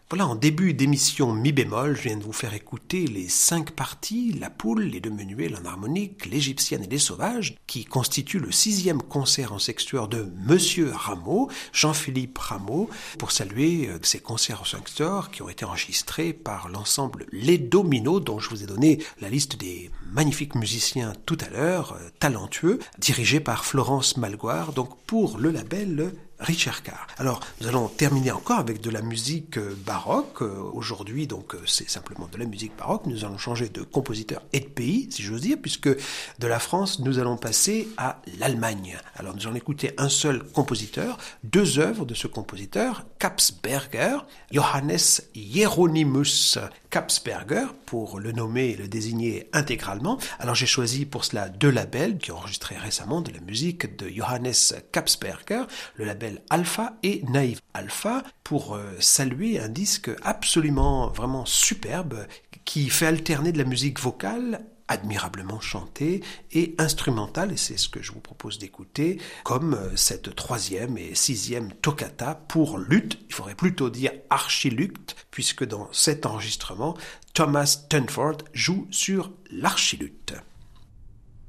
Voilà, en début d'émission mi bémol, je viens de vous faire écouter les 5 parties, la poule, les 2 menuets, l'harmonique, l'égyptienne et les sauvages, qui constituent le 6e concert en sextuor de Monsieur Rameau, Jean-Philippe Rameau, pour saluer ces concerts en sextuor qui ont été enregistrés par l'ensemble Les Dominos, dont je vous ai donné la liste des magnifiques musiciens tout à l'heure, talentueux, dirigés par Florence Malgoire, donc pour le label Richard Carr. Alors, nous allons terminer encore avec de la musique baroque. Aujourd'hui, donc, c'est simplement de la musique baroque. Nous allons changer de compositeur et de pays, si j'ose dire, puisque de la France, nous allons passer à l'Allemagne. Alors, nous allons écouter un seul compositeur, 2 œuvres de ce compositeur, Kapsberger, Johannes Hieronymus Kapsberger, pour le nommer et le désigner intégralement. Alors, j'ai choisi pour cela 2 labels qui ont enregistré récemment de la musique de Johannes Kapsberger, le label Alpha et Naïve Alpha, pour saluer un disque absolument vraiment superbe qui fait alterner de la musique vocale admirablement chantée et instrumentale, et c'est ce que je vous propose d'écouter, comme cette 3e et 6e toccata pour luth, il faudrait plutôt dire archiluth, puisque dans cet enregistrement, Thomas Tunford joue sur l'archiluth.